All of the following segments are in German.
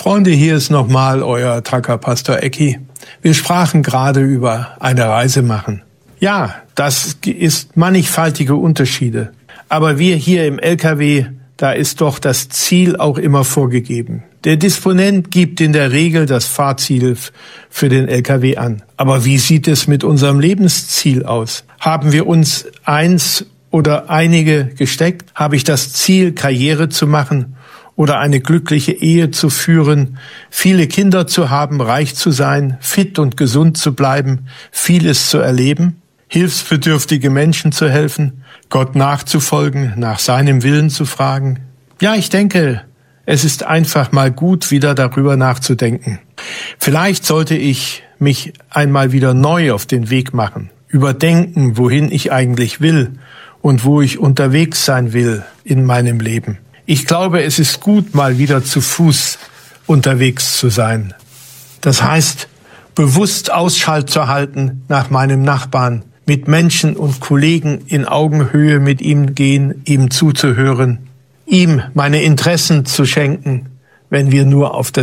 Freunde, hier ist nochmal euer Trucker Pastor Ecki. Wir sprachen gerade über eine Reise machen. Ja, das ist mannigfaltige Unterschiede. Aber wir hier im LKW, da ist doch das Ziel auch immer vorgegeben. Der Disponent gibt in der Regel das Fahrziel für den LKW an. Aber wie sieht es mit unserem Lebensziel aus? Haben wir uns eins oder einige gesteckt? Habe ich das Ziel, Karriere zu machen oder eine glückliche Ehe zu führen, viele Kinder zu haben, reich zu sein, fit und gesund zu bleiben, vieles zu erleben, hilfsbedürftige Menschen zu helfen, Gott nachzufolgen, nach seinem Willen zu fragen? Ja, ich denke, es ist einfach mal gut, wieder darüber nachzudenken. Vielleicht sollte ich mich einmal wieder neu auf den Weg machen, überdenken, wohin ich eigentlich will und wo ich unterwegs sein will in meinem Leben. Ich glaube, es ist gut, mal wieder zu Fuß unterwegs zu sein. Das heißt, bewusst Ausschau zu halten nach meinem Nachbarn, mit Menschen und Kollegen in Augenhöhe mit ihm gehen, ihm zuzuhören, ihm meine Interessen zu schenken. Wenn wir nur auf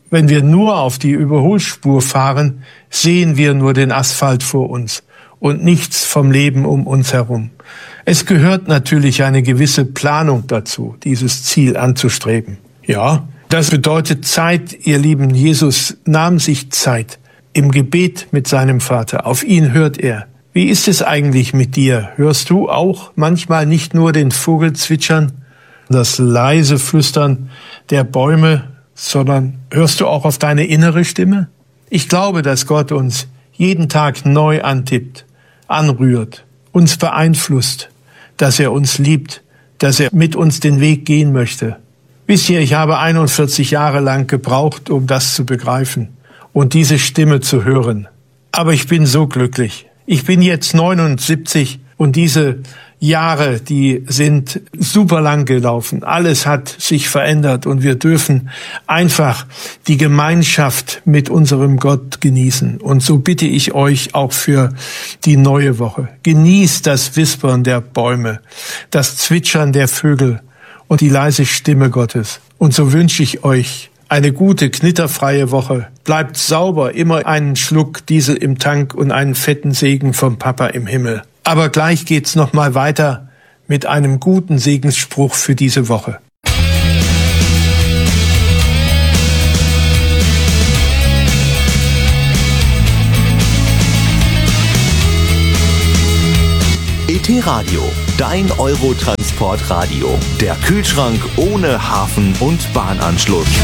die Überholspur fahren, sehen wir nur den Asphalt vor uns und nichts vom Leben um uns herum. Es gehört natürlich eine gewisse Planung dazu, dieses Ziel anzustreben. Ja, das bedeutet Zeit, ihr Lieben. Jesus nahm sich Zeit im Gebet mit seinem Vater. Auf ihn hört er. Wie ist es eigentlich mit dir? Hörst du auch manchmal nicht nur den Vogel zwitschern, das leise Flüstern der Bäume, sondern hörst du auch auf deine innere Stimme? Ich glaube, dass Gott uns jeden Tag neu antippt, anrührt, uns beeinflusst, dass er uns liebt, dass er mit uns den Weg gehen möchte. Wisst ihr, ich habe 41 Jahre lang gebraucht, um das zu begreifen und diese Stimme zu hören. Aber ich bin so glücklich. Ich bin jetzt 79 und diese Jahre, die sind super lang gelaufen. Alles hat sich verändert und wir dürfen einfach die Gemeinschaft mit unserem Gott genießen. Und so bitte ich euch auch für die neue Woche. Genießt das Wispern der Bäume, das Zwitschern der Vögel und die leise Stimme Gottes. Und so wünsche ich euch eine gute, knitterfreie Woche. Bleibt sauber, immer einen Schluck Diesel im Tank und einen fetten Segen vom Papa im Himmel. Aber gleich geht's noch mal weiter mit einem guten Segensspruch für diese Woche. ET Radio, dein Eurotransportradio. Der Kühlschrank ohne Hafen- und Bahnanschluss.